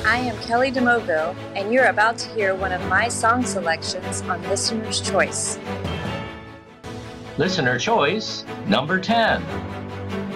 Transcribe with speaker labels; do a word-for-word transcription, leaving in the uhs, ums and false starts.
Speaker 1: I am Kelly DeMoville, and you're about to hear one of my song selections on Listener's Choice.
Speaker 2: Listener Choice number ten.